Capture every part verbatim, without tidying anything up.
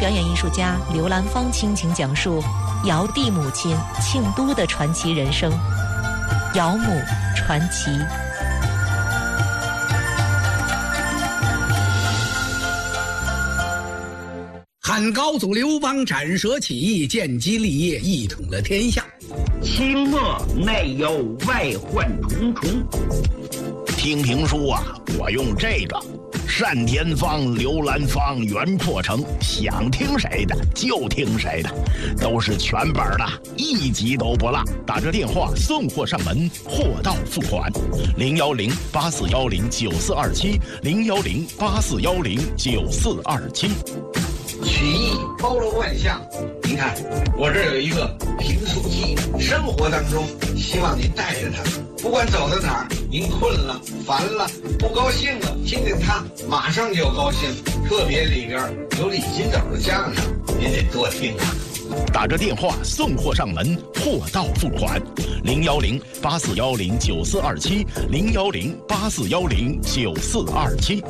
表演艺术家刘兰芳倾情讲述尧帝母亲庆都的传奇人生，尧母传奇。 汉高祖刘邦斩蛇起义，建基立业，一统了天下。 清末内忧外患重重。 听评书啊，我用这个单田芳、刘兰芳、袁阔成，想听谁的就听谁的，都是全本的，一集都不落。打着电话送货上门，货到付款。零幺零八四幺零九四二七，零幺零八四幺零九四二七。 曲艺包罗万象，您看我这儿有一个评书机，生活当中希望您带着它，不管走到哪儿，您困了、烦了、不高兴了，听听它，马上就高兴。特别里边有李金斗的相声，您得多听啊。 打着电话送货上门，货到付款。零幺零八四幺零九四二七，零幺零八四幺零九四二七。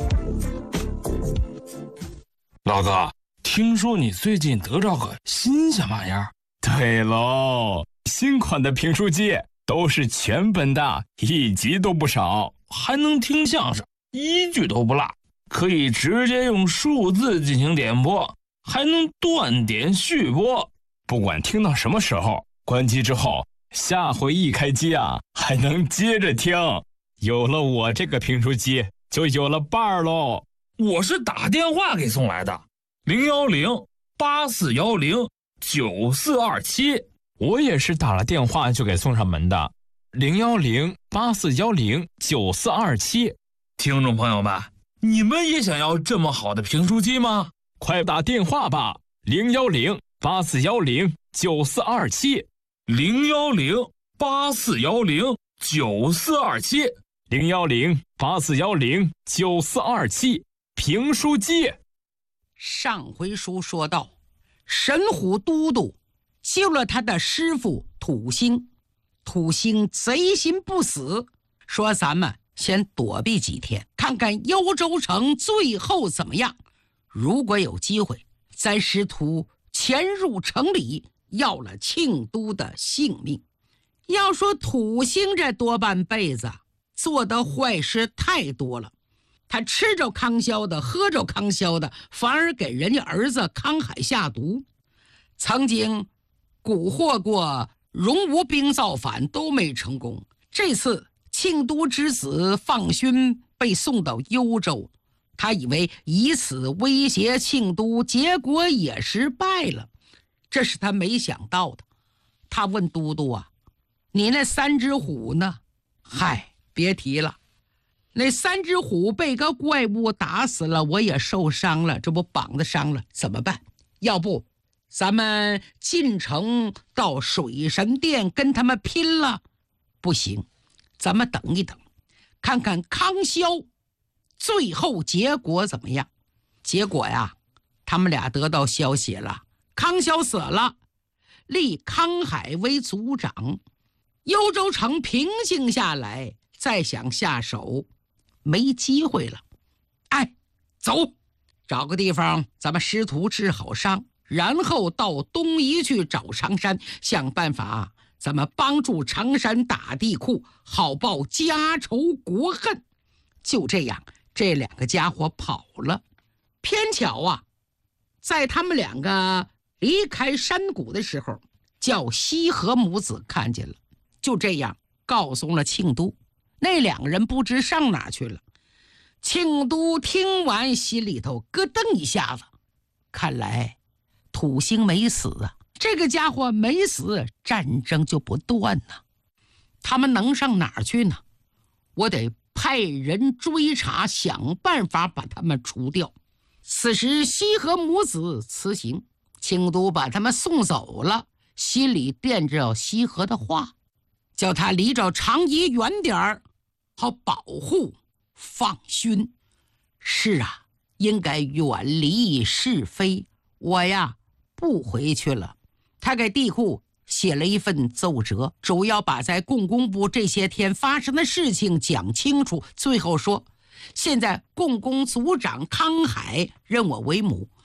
老哥，听说你最近得着个新鲜玩意儿？ 对喽，新款的评书机都是全本的，一集都不少， 还能听相声，一句都不落，可以直接用数字进行点播，还能断点续播。 不管听到什么时候，关机之后，下回一开机啊，还能接着听。有了我这个评书机，就有了伴儿喽。 我是打电话给送来的，零幺零八四幺零九四二七。 我也是打了电话就给送上门的，零幺零八四幺零九四二七。 听众朋友们，你们也想要这么好的评书机吗？ 快打电话吧，零幺零八四幺零九四二七， 零幺零八四幺零九四二七， 零幺零八四幺零九四二七。评书机。 上回书说到，神虎都督救了他的师傅土星，土星贼心不死，说咱们先躲避几天，看看幽州城最后怎么样。如果有机会，再试图潜入城里，要了庆都的性命。要说土星这多半辈子做的坏事太多了，他吃着康萧的，喝着康萧的，反而给人家儿子康海下毒。曾经蛊惑过荣无兵造反都没成功，这次庆都之子放勋被送到幽州，他以为以此威胁庆都，结果也失败了，这是他没想到的。他问都督啊，你那三只虎呢？嗨，别提了，那三只虎被个怪物打死了，我也受伤了，这不绑的伤了，怎么办？要不咱们进城到水神殿跟他们拼了？不行，咱们等一等，看看康萧最后结果怎么样。结果呀，他们俩得到消息了，康萧死了，立康海为族长，幽州城平静下来，再想下手没机会了。哎，走，找个地方咱们师徒治好伤，然后到东夷去找常山，想办法咱们帮助常山打地库，好报家仇国恨。就这样，这两个家伙跑了。偏巧啊，在他们两个离开山谷的时候，叫西河母子看见了，就这样告诉了庆都。那两个人不知上哪去了。庆都听完心里头咯噔一下子，看来土星没死啊，这个家伙没死，战争就不断呢。他们能上哪儿去呢？我得派人追查，想办法把他们除掉。此时西河母子辞行，庆都把他们送走了，心里惦着西河的话，叫他离着长夷远点儿，好保护放勋。是啊，应该远离是非，我呀不回去了。他给地库写了一份奏折，主要把在共工部这些天发生的事情讲清楚。最后说，现在共工组长康海认我为母，